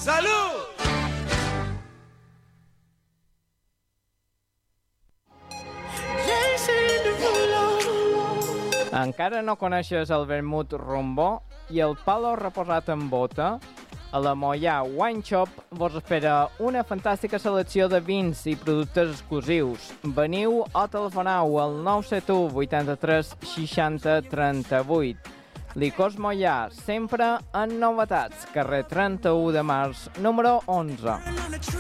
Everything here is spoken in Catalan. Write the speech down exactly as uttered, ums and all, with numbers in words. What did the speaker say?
Salut! Encara no coneixes el vermut rombó i el palo reposat en bota? A la Mollà Wine Shop vos espera una fantàstica selecció de vins i productes exclusius. Veniu o telefoneu al nou set u vuitanta-tres seixanta trenta-vuit. Licors Mollà, sempre en novetats. Carrer trenta-u de març, número onze.